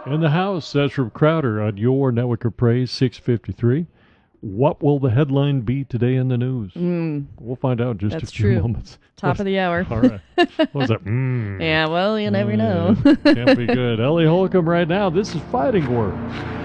In the house, Ezra Crowder on your Network of Praise 653. What will the headline be today in the news? We'll find out in just a few moments. Top of the hour. All right. What was that? Yeah, well, you never know. Can't be good. Ellie Holcomb right now. This is Fighting Words.